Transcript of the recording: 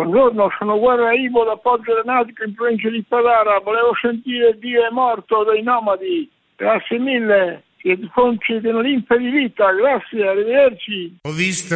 Buongiorno, sono Guerra Ivo da Poggio Renatico in provincia di Ferrara. Volevo sentire Dio è morto dei Nomadi. Grazie mille, siete fonti dell'Olimpe di vita. Grazie, arrivederci. Ho visto